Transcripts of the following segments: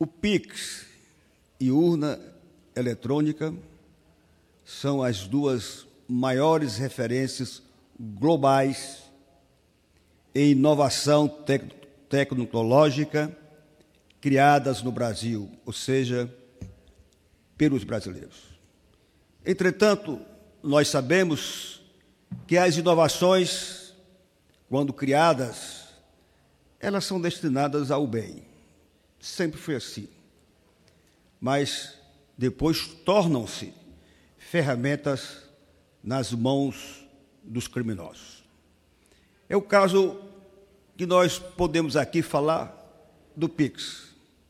O Pix e urna eletrônica são as duas maiores referências globais em inovação tecnológica criadas no Brasil, ou seja, pelos brasileiros. Entretanto, nós sabemos que as inovações, quando criadas, elas são destinadas ao bem. Sempre foi assim. Mas depois tornam-se ferramentas nas mãos dos criminosos. É o caso que nós podemos aqui falar do Pix.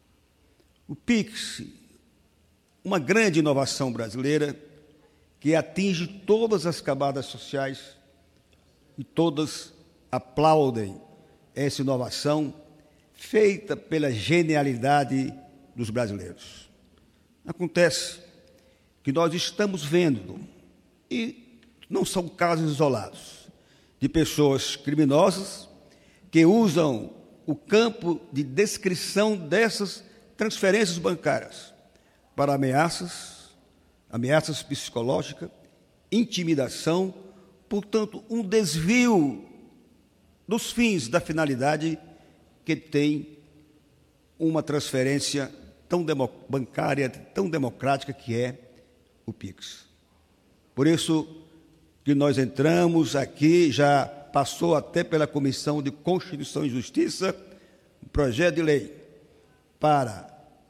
O Pix, uma grande inovação brasileira que atinge todas as camadas sociais e todas aplaudem essa inovação feita pela genialidade dos brasileiros. Acontece que nós estamos vendo, e não são casos isolados, de pessoas criminosas que usam o campo de descrição dessas transferências bancárias para ameaças psicológicas, intimidação, portanto, um desvio dos fins da finalidade que tem uma transferência bancária tão democrática que é o Pix. Por isso que nós entramos aqui, já passou até pela Comissão de Constituição e Justiça, um projeto de lei para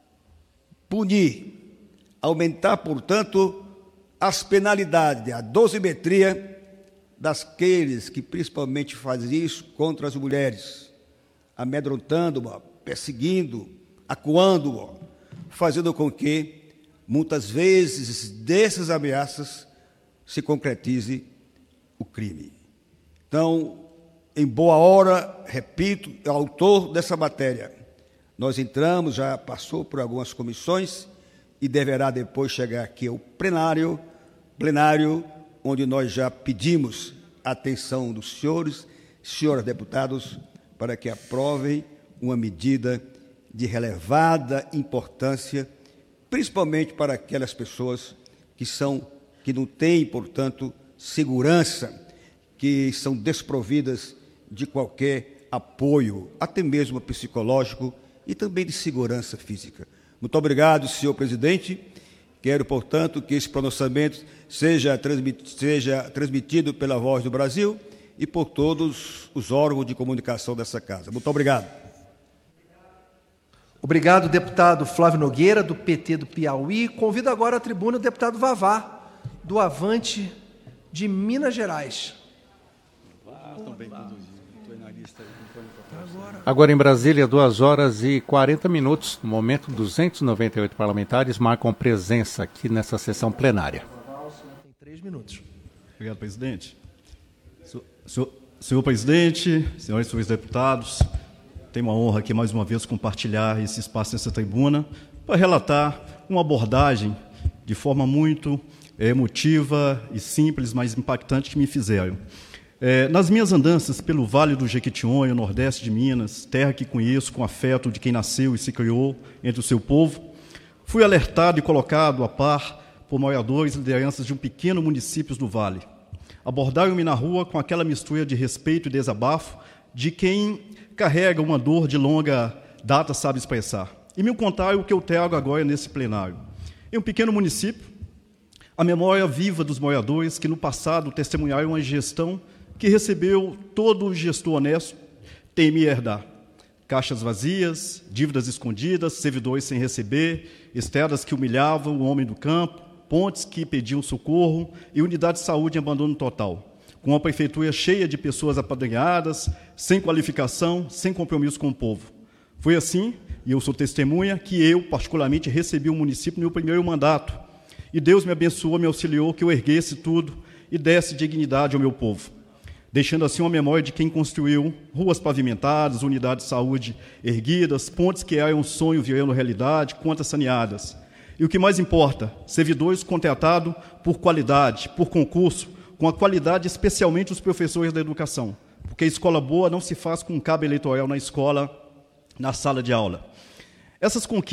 punir, aumentar, portanto, as penalidades, a dosimetria daqueles que principalmente fazem isso contra as mulheres, amedrontando-a, perseguindo, acuando-a, fazendo com que, muitas vezes, dessas ameaças se concretize o crime. Então, em boa hora, repito, é o autor dessa matéria. Nós entramos, já passou por algumas comissões e deverá depois chegar aqui ao plenário, onde nós já pedimos a atenção dos senhores deputados, para que aprovem uma medida de relevada importância, principalmente para aquelas pessoas que não têm, portanto, segurança, que são desprovidas de qualquer apoio, até mesmo psicológico e também de segurança física. Muito obrigado, senhor presidente. Quero, portanto, que esse pronunciamento seja transmitido pela Voz do Brasil e por todos os órgãos de comunicação dessa casa. Muito obrigado. Obrigado, deputado Flávio Nogueira, do PT do Piauí. Convido agora à tribuna o deputado Vavá, do Avante de Minas Gerais. Agora em Brasília, 2h40. No momento, 298 parlamentares marcam presença aqui nessa sessão plenária. Tem 3 minutos. Obrigado, presidente. Senhor presidente, senhores e senhores deputados, tenho uma honra aqui mais uma vez compartilhar esse espaço nessa tribuna para relatar uma abordagem de forma muito emotiva e simples, mas impactante que me fizeram. Nas minhas andanças pelo Vale do Jequitinhonha, nordeste de Minas, terra que conheço com afeto de quem nasceu e se criou entre o seu povo, fui alertado e colocado a par por moradores e lideranças de um pequeno município do Vale. Abordaram-me na rua com aquela mistura de respeito e desabafo de quem carrega uma dor de longa data sabe expressar. E me contaram o que eu trago agora nesse plenário. Em um pequeno município, a memória viva dos moradores que no passado testemunharam uma gestão que recebeu todo gestor honesto temia herdar. Caixas vazias, dívidas escondidas, servidores sem receber, estradas que humilhavam o homem do campo, pontes que pediam socorro e unidade de saúde em abandono total, com uma prefeitura cheia de pessoas apadrinhadas, sem qualificação, sem compromisso com o povo. Foi assim, e eu sou testemunha, que eu, particularmente, recebi o município no meu primeiro mandato, e Deus me abençoou, me auxiliou que eu erguesse tudo e desse dignidade ao meu povo, deixando assim uma memória de quem construiu ruas pavimentadas, unidades de saúde erguidas, pontes que eram um sonho virando realidade, contas saneadas. E o que mais importa, servidores contratados por qualidade, por concurso, com a qualidade especialmente os professores da educação, porque a escola boa não se faz com um cabo eleitoral na escola, na sala de aula. Essas conquistas